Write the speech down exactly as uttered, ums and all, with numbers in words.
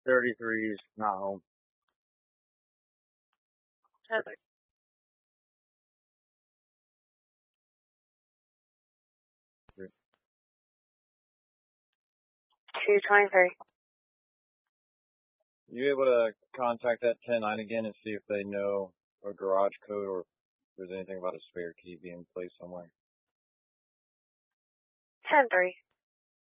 thirty-three's not home. Perfect. two twenty-three. You able to contact that ten nine again and see if they know a garage code or if there's anything about a spare key being placed somewhere? ten three.